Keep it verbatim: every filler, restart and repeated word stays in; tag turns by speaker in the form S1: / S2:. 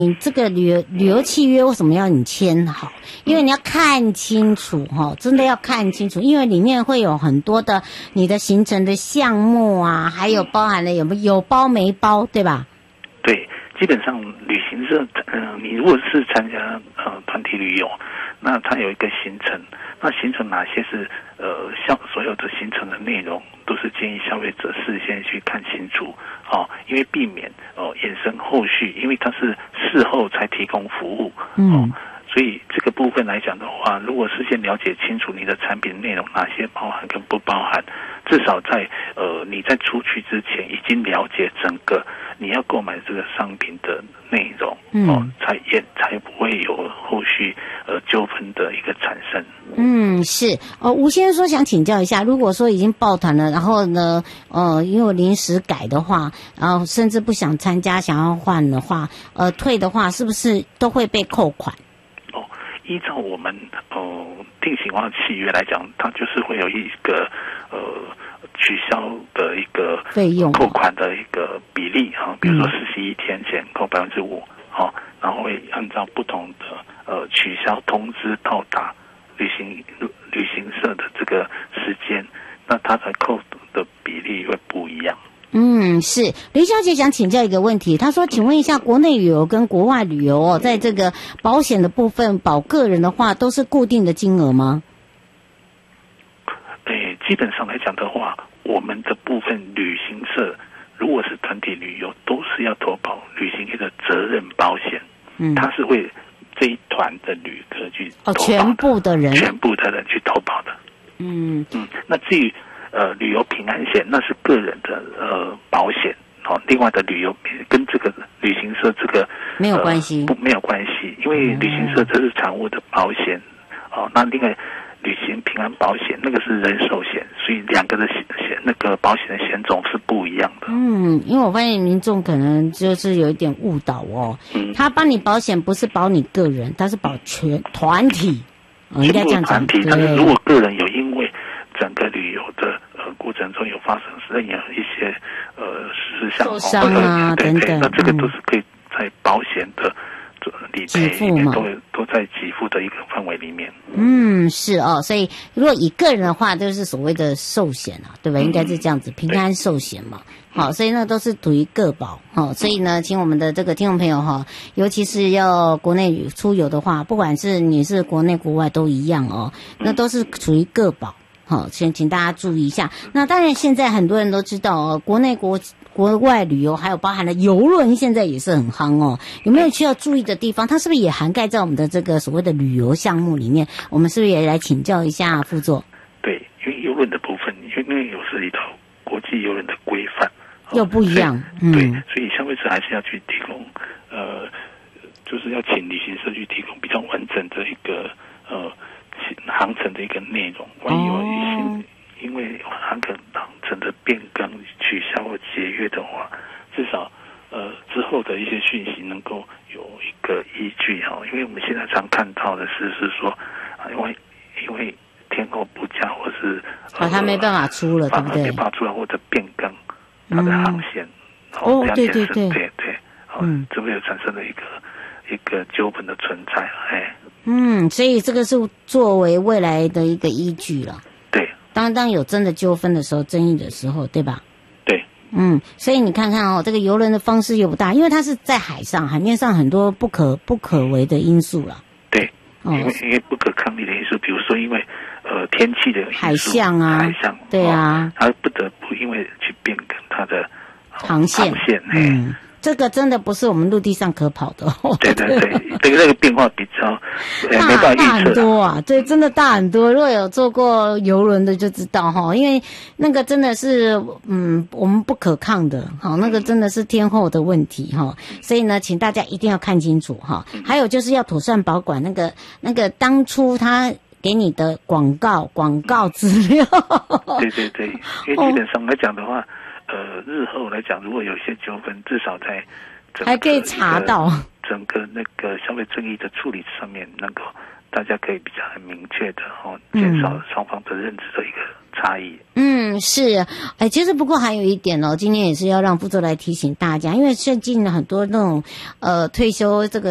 S1: 你这个旅游旅游契约为什么要你签好？因为你要看清楚哈，真的要看清楚，因为里面会有很多的你的行程的项目啊，还有包含了有没有包没包，对吧？
S2: 对，基本上旅行社，呃，你如果是参加呃团体旅游，那它有一个行程，那行程哪些是呃像所有的行程的内容，都是建议消费者事先去看清楚，哦，因为避免哦衍生后续，因为它是事后才提供服务，哦。嗯，所以这个部分来讲的话，如果事先了解清楚你的产品内容哪些包含跟不包含，至少在呃你在出去之前已经了解整个你要购买这个商品的内容，嗯、哦，才也才不会有后续呃纠纷的一个产生。
S1: 嗯，是哦。吴先生说想请教一下，如果说已经报团了，然后呢，呃，因为临时改的话，然后甚至不想参加，想要换的话，呃，退的话，是不是都会被扣款？
S2: 依照我们呃定型化契约来讲，它就是会有一个呃取消的一个
S1: 费用
S2: 扣款的一个比例哈，比如说四十一天前扣百分之五，好，然后会按照不同的呃取消通知到达旅行旅行社的这个时间，那它的扣的比例会不一样。
S1: 嗯，是林小姐想请教一个问题，她说，请问一下，国内旅游跟国外旅游哦，在这个保险的部分保个人的话，都是固定的金额吗？
S2: 诶，基本上来讲的话，我们的部分旅行社如果是团体旅游，都是要投保旅行业的责任保险，嗯，它是为这一团的旅客去投保的，哦，
S1: 全部的人，
S2: 全部的人去投保的，嗯嗯，那至于呃，旅游平安险那是个人的呃保险，好、哦，另外的旅游跟这个旅行社这个
S1: 没有关系，
S2: 呃、不没有关系，因为旅行社这是产物的保险，哦，那另外旅行平安保险那个是人寿险，所以两个的险那个保险的险种是不一样的。
S1: 嗯，因为我发现民众可能就是有一点误导哦，嗯，他帮你保险不是保你个人，他是保全团体，哦，应该这样讲。
S2: 团体，但是如果个人有因为整个旅游的呃过程中有发生任何一些呃事项
S1: 受伤啊
S2: 对对，
S1: 等等，
S2: 那这个都是可以在保险的理赔里面都都在给付的一个范围里面。
S1: 嗯，是哦，所以如果以个人的话，就是所谓的寿险啊，对吧？应该是这样子，平安寿险嘛。好，所以呢都是属于个保。好，所以呢，请我们的这个听众朋友哈，尤其是要国内出游的话，不管是你是国内国外都一样哦，那都是属于个保。好，先请大家注意一下。那当然，现在很多人都知道哦，国内国国外旅游，还有包含了邮轮，现在也是很夯哦。有没有需要注意的地方？它是不是也涵盖在我们的这个所谓的旅游项目里面？我们是不是也来请教一下副座？
S2: 对，因为邮轮的部分，因为有涉及到国际邮轮的规范，
S1: 又不一样。嗯，
S2: 对，所以消费者还是要去提供，呃，就是要请旅行社去提供比较完整的一个呃。航程的一个内容，万一有一些、哦、因为航程航程的变更、取消或节约的话，至少呃之后的一些讯息能够有一个依据哈。因为我们现在常看到的是是说，因为因为天候不佳或是
S1: 啊、哦、他没办法出了，对不对？
S2: 没办法出来或者变更它的航线，
S1: 哦，对对对
S2: 对对，嗯，这边有产生了一个一个纠纷的存在，哎。
S1: 嗯，所以这个是作为未来的一个依据了。
S2: 对，
S1: 当当有真的纠纷的时候、争议的时候，对吧？
S2: 对，
S1: 嗯，所以你看看哦，这个邮轮的方式又不大，因为它是在海上，海面上很多不可不可为的因素了。
S2: 对，哦、因为因为不可抗力的因素，比如说因为呃天气的因素
S1: 海象啊，
S2: 海象，
S1: 对啊，
S2: 它、哦、不得不因为去变更它的、哦、
S1: 航线，
S2: 航线，
S1: 嗯。这个真的不是我们陆地上可跑的哦。
S2: 对对对，这个这个变化比较呃没办法预测，
S1: 大很多啊，对，真的大很多。如果有坐过邮轮的就知道哈，因为那个真的是嗯我们不可抗的，好，那个真的是天候的问题哈。所以呢，请大家一定要看清楚哈。还有就是要妥善保管那个那个当初他给你的广告广告资料。
S2: 对对对，因为基本上来讲的话。呃，日后来讲，如果有一些纠纷，至少在整个
S1: 还可以查到
S2: 整个那个消费争议的处理上面，能够大家可以比较很明确的哦，减少双方的认知的一个差异。
S1: 嗯，是，哎，其实不过还有一点哦，今天也是要让副座来提醒大家，因为最近很多那种呃退休这个。